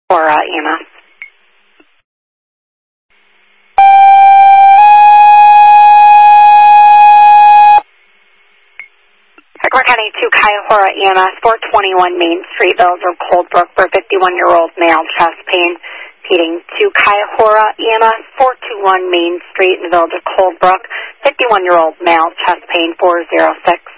EMS. Clark County 2 Cuyahoga EMS, 421 Main Street, Village of Coldbrook, for 51-year-old male, chest pain. Repeating, 2 Cuyahoga EMS, 421 Main Street in the Village of Coldbrook, 51-year-old male, chest pain, 406.